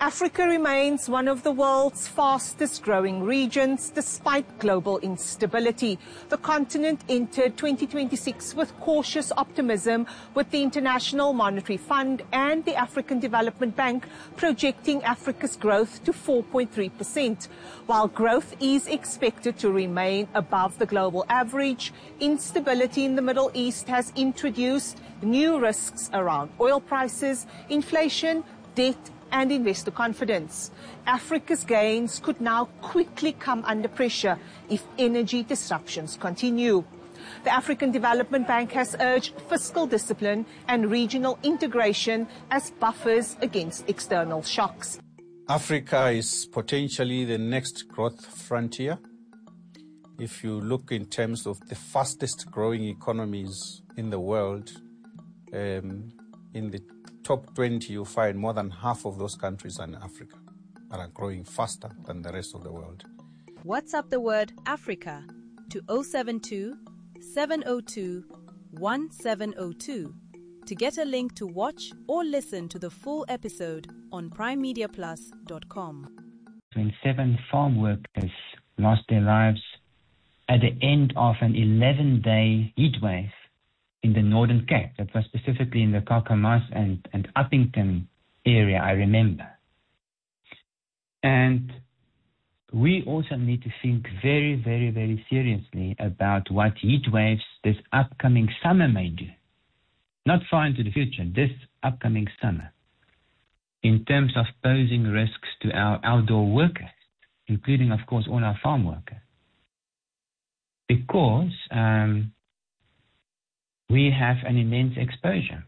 Africa remains one of the world's fastest growing regions despite global instability. The continent entered 2026 with cautious optimism, with the International Monetary Fund and the African Development Bank projecting Africa's growth to 4.3%. While growth is expected to remain above the global average, instability in the Middle East has introduced new risks around oil prices, inflation, debt and investor confidence. Africa's gains could now quickly come under pressure if energy disruptions continue. The African Development Bank has urged fiscal discipline and regional integration as buffers against external shocks. Africa is potentially the next growth frontier. If you look in terms of the fastest growing economies in the world, in the top 20, you find more than half of those countries are in Africa and are growing faster than the rest of the world. WhatsApp the word Africa to 072 702 1702 to get a link to watch or listen to the full episode on primemediaplus.com. 27 farm workers lost their lives at the end of an 11-day heat wave in the Northern Cape. That was specifically in the Kakamas and Uppington area, I remember. And we also need to think very, very, very seriously about what heat waves this upcoming summer may do. Not far into the future, this upcoming summer, in terms of posing risks to our outdoor workers, including, of course, all our farm workers. Because we have an immense exposure.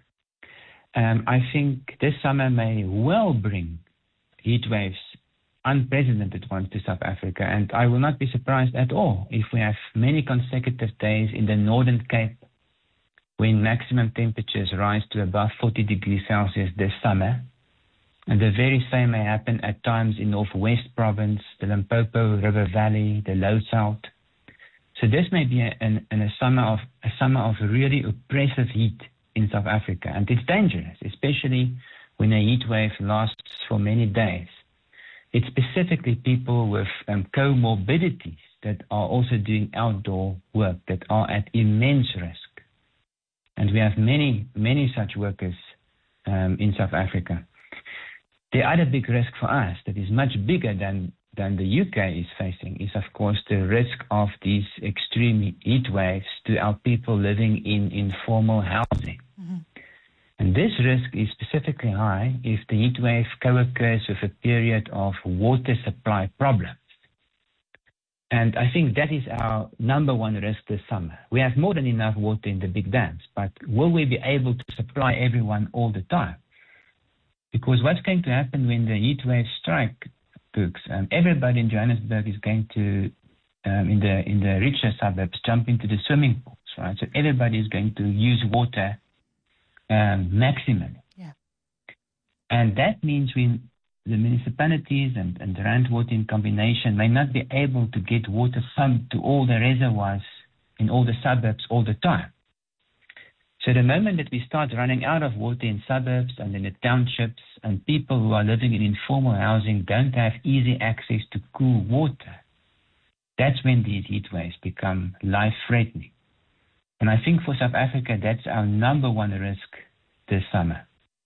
I think this summer may well bring heat waves, unprecedented ones, to South Africa, and I will not be surprised at all if we have many consecutive days in the Northern Cape when maximum temperatures rise to above 40 degrees Celsius this summer. And the very same may happen at times in Northwest Province, the Limpopo River Valley, the Low South. So this may be a summer of really oppressive heat in South Africa, and it's dangerous, especially when a heat wave lasts for many days. It's specifically people with comorbidities that are also doing outdoor work that are at immense risk, and we have many, many such workers in South Africa. The other big risk for us that is much bigger than the UK is facing is, of course, the risk of these extreme heat waves to our people living in informal housing. Mm-hmm. And this risk is specifically high if the heat wave co-occurs with a period of water supply problems. And I think that is our number one risk this summer. We have more than enough water in the big dams, but will we be able to supply everyone all the time? Because what's going to happen when the heat wave strike, everybody in Johannesburg is going to, in the richer suburbs, jump into the swimming pools, right? So everybody is going to use water maximally. Yeah. And that means when the municipalities and Rand Water in combination may not be able to get water pumped to all the reservoirs in all the suburbs all the time. So the moment that we start running out of water in suburbs and in the townships, and people who are living in informal housing don't have easy access to cool water, that's when these heat waves become life-threatening. And I think for South Africa, that's our number one risk this summer.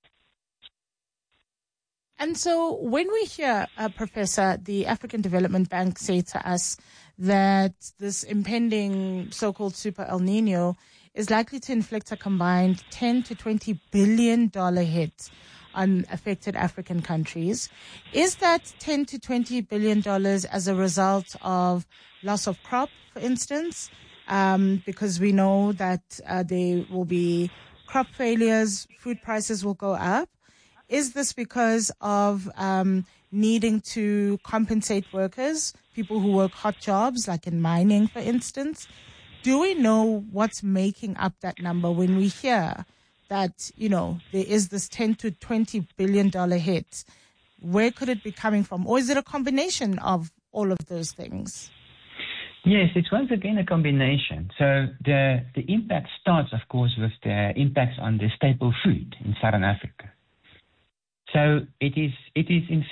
And so when we hear, Professor, the African Development Bank say to us that this impending so-called Super El Nino is likely to inflict a combined $10 to $20 billion hit on affected African countries. Is that $10 to $20 billion as a result of loss of crop, for instance? Because we know that there will be crop failures, food prices will go up. Is this because of needing to compensate workers, people who work hot jobs, like in mining, for instance? Do we know what's making up that number when we hear that, there is this $10 to $20 billion hit? Where could it be coming from? Or is it a combination of all of those things? Yes, it's once again a combination. So the impact starts, of course, with the impacts on the staple food in Southern Africa. So it is in